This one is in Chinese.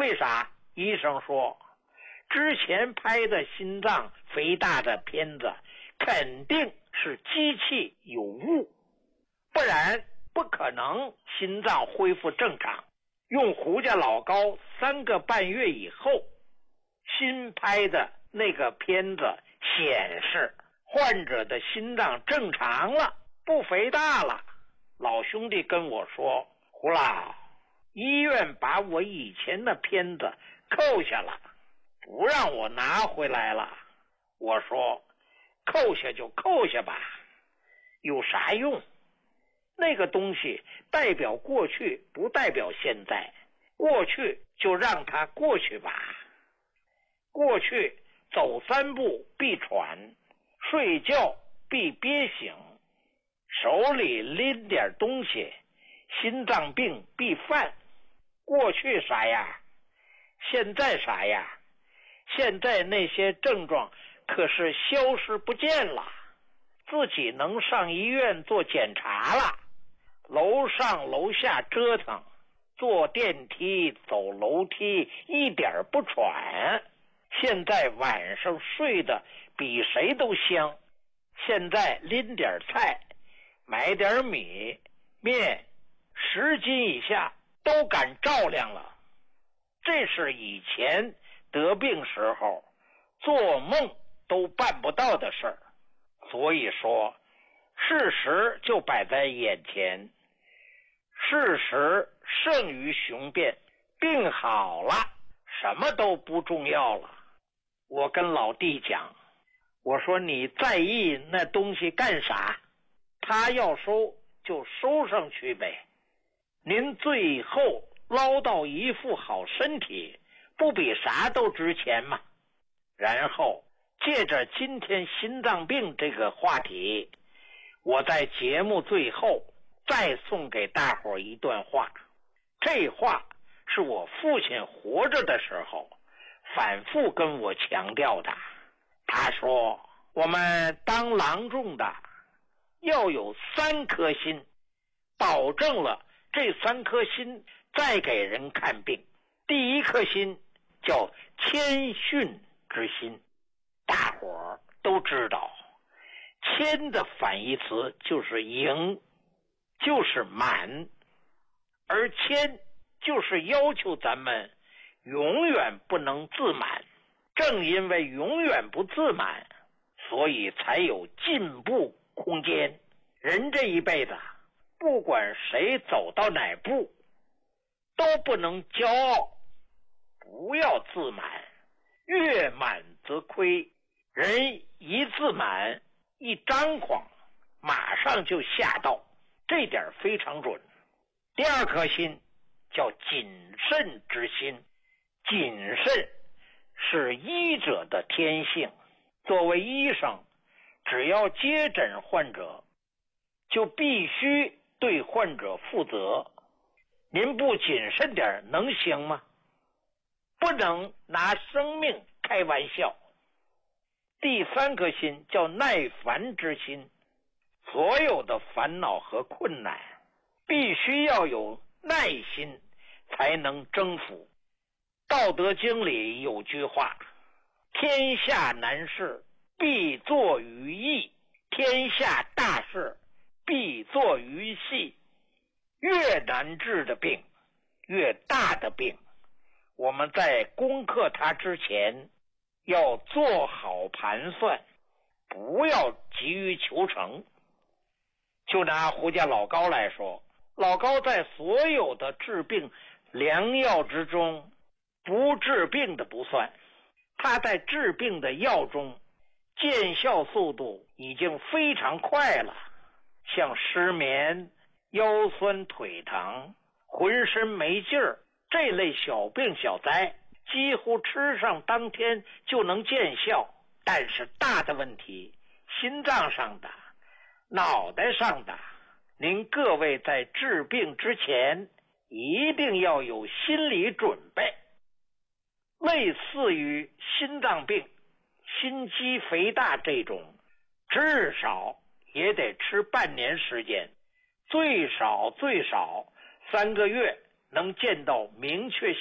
为啥？医生说之前拍的心脏肥大的片子肯定是机器有误，不然不可能心脏恢复正常。用胡家老高3个半月以后新拍的那个片子显示患者的心脏正常了，不肥大了。老兄弟跟我说，胡老，医院把我以前的片子扣下了，不让我拿回来了。我说扣下就扣下吧，有啥用？那个东西代表过去，不代表现在。过去就让它过去吧。过去走3步必喘，睡觉必憋醒，手里拎点东西，心脏病必犯。过去啥样？现在啥样？现在那些症状可是消失不见了，自己能上医院做检查了，楼上楼下折腾，坐电梯走楼梯一点不喘。现在晚上睡得比谁都香，现在拎点菜，买点米面10斤以下都敢照亮了。这是以前得病时候做梦都办不到的事儿。所以说事实就摆在眼前，事实胜于雄辩，病好了什么都不重要了。我跟老弟讲，我说你在意那东西干啥？他要收就收上去呗，您最后捞到一副好身体，不比啥都值钱吗？然后借着今天心脏病这个话题，我在节目最后再送给大伙一段话。这话是我父亲活着的时候反复跟我强调的。他说，我们当郎中的要有3颗心，保证了这3颗心再给人看病。第一颗心叫谦逊之心，大伙儿都知道，谦的反义词就是盈，就是满，而谦就是要求咱们永远不能自满。正因为永远不自满，所以才有进步空间。人这一辈子，不管谁走到哪步，都不能骄傲，不要自满，越满则亏。人一自满，一张狂，马上就下道，这点非常准。第2颗心叫谨慎之心，谨慎是医者的天性。作为医生，只要接诊患者，就必须对患者负责。您不谨慎点能行吗？不能拿生命开玩笑。第3颗心叫耐烦之心，所有的烦恼和困难必须要有耐心才能征服。道德经里有句话，天下难事必作于易，天下大事必作于细。越难治的病，越大的病，我们在攻克它之前要做好盘算，不要急于求成。就拿胡家老高来说，老高在所有的治病良药之中，不治病的不算，他在治病的药中见效速度已经非常快了。像失眠、腰酸腿疼、浑身没劲儿这类小病小灾，几乎吃上当天就能见效。但是大的问题，心脏上的、脑袋上的，您各位在治病之前一定要有心理准备。类似于心脏病、心肌肥大这种，至少也得吃半年时间，最少3个月能见到明确